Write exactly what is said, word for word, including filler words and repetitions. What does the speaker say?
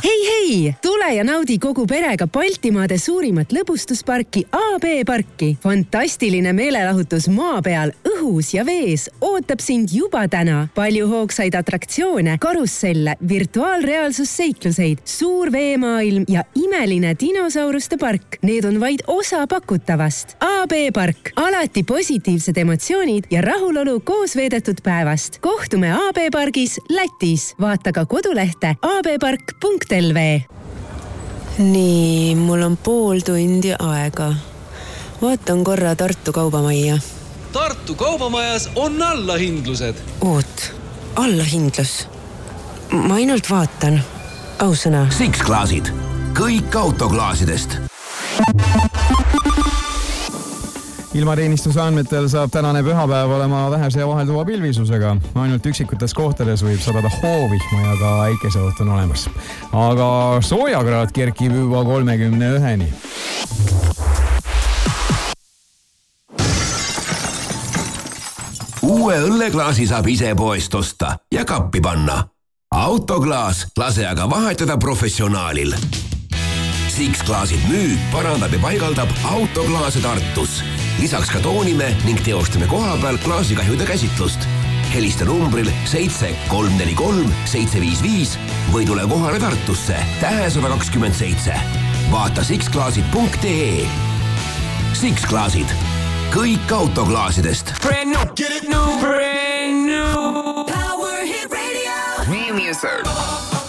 Hei, hei! Tule ja naudi kogu perega Baltimaade suurimat lõbustusparki A B parki. Fantastiline meelelahutus maa peal, õhus ja vees ootab sind juba täna. Palju hoogsaid atraktsioone, karusselle, virtuaalreaalsusseikluseid, suur veemaailm ja imeline dinosauruste park. Need on vaid osa pakutavast. A B park. Alati positiivsed emotsioonid ja rahulolu koos veedetud päevast. Kohtume A B pargis Lätis. Vaata ka kodulehte a b park punkt l v. Nii, mul on pool tundi aega. Vaatan korra Tartu kaubamajja. Tartu kaubamajas on allahindlused. Oot, allahindlus. Ma ainult vaatan. Ausõna. Six klaasid. Kõik autoklaasidest. Ilmateenistuse andmetel saab tänane pühapäev olema vähese ja vahelduva pilvisusega. Ainult üksikutes kohtades võib sadada hoovihma ja ka äikeseoht on olemas. Aga soojakraad kerkib juba kolmekümne üheni. Uue õlleklaasi saab ise poest osta ja kappi panna. Autoklaas lase aga vahetada professionaalil. Six klaasid müüb, parandab ja paigaldab autoklaase Tartus. Lisaks ka toonime ning teostame koha peal klaasikahjude käsitlust. Helista numbril seitse kolm neli kolm seitse viis viis või tule kohale Tartusse tähe sada kakskümmend seitse. Vaata six klaasid punkt e. Six klaasid. Kõik autoklaasidest. Brand new, get it new, brand new. Power Hit Radio. New music.